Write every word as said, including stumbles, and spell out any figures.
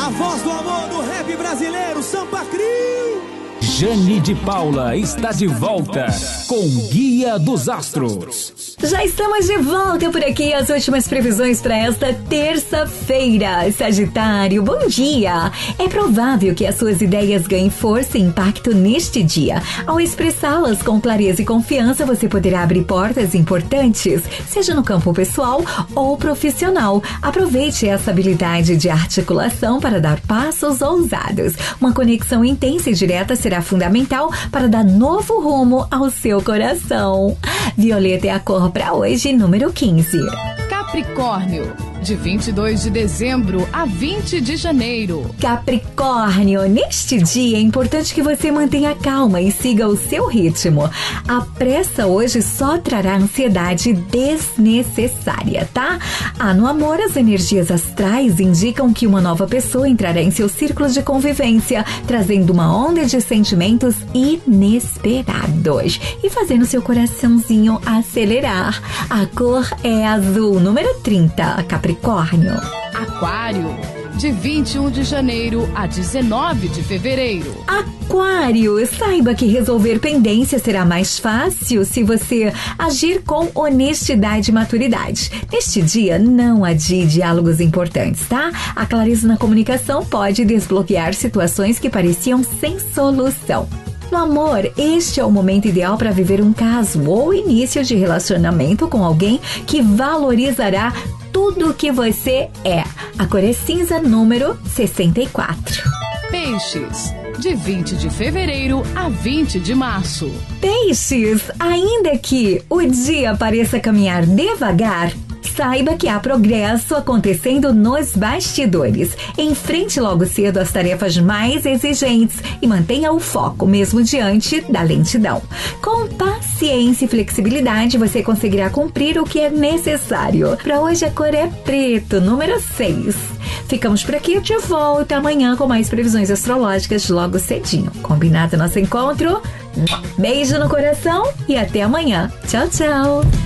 A voz do amor do rap brasileiro, Sampa Crio. Jane de Paula está de volta com Guia dos Astros. Já estamos de volta por aqui, as últimas previsões para esta terça-feira. Sagitário, bom dia! É provável que as suas ideias ganhem força e impacto neste dia. Ao expressá-las com clareza e confiança, você poderá abrir portas importantes, seja no campo pessoal ou profissional. Aproveite essa habilidade de articulação para dar passos ousados. Uma conexão intensa e direta será fundamental para dar novo rumo ao seu coração. Violeta é a cor para hoje, número quinze. Capricórnio, de vinte e dois de dezembro a vinte de janeiro. Capricórnio, neste dia é importante que você mantenha calma e siga o seu ritmo. A pressa hoje só trará ansiedade desnecessária, tá? Ah, no amor, as energias astrais indicam que uma nova pessoa entrará em seu círculo de convivência, trazendo uma onda de sentimentos inesperados e fazendo seu coraçãozinho acelerar. A cor é azul, número trinta, Capricórnio. Aquário, de vinte e um de janeiro a dezenove de fevereiro. Aquário, saiba que resolver pendências será mais fácil se você agir com honestidade e maturidade. Neste dia, não adie diálogos importantes, tá? A clareza na comunicação pode desbloquear situações que pareciam sem solução. No amor, este é o momento ideal para viver um caso ou início de relacionamento com alguém que valorizará tudo o que você é. A cor é cinza, número sessenta e quatro. Peixes, de vinte de fevereiro a vinte de março. Peixes, ainda que o dia pareça caminhar devagar, saiba que há progresso acontecendo nos bastidores. Enfrente logo cedo as tarefas mais exigentes e mantenha o foco mesmo diante da lentidão. Com paciência e flexibilidade, você conseguirá cumprir o que é necessário. Para hoje a cor é preto, número seis. Ficamos por aqui, de volta amanhã com mais previsões astrológicas logo cedinho. Combinado nosso encontro? Beijo no coração e até amanhã. Tchau, tchau!